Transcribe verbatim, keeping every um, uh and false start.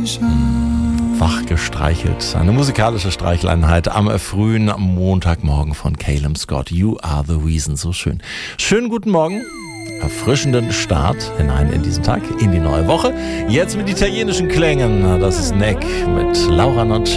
Wach gestreichelt. Eine musikalische Streicheleinheit am frühen Montagmorgen von Calum Scott. You are the reason. So schön. Schönen guten Morgen. Erfrischenden Start hinein in diesen Tag, in die neue Woche. Jetzt mit italienischen Klängen. Das ist Neck mit Laura Nocci.